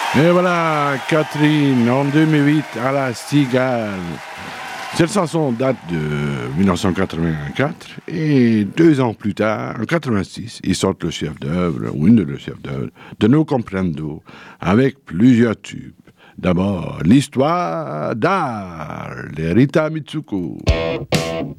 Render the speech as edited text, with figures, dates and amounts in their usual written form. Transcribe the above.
Et voilà, Catherine, en 2008, à la Cigale. Cette chanson date de 1984 et 2 ans plus tard, en 86, ils sortent le chef-d'œuvre, ou une de le chef-d'œuvre, de No Comprendo, avec plusieurs tubes. D'abord, l'histoire d'art de Rita Mitsuko.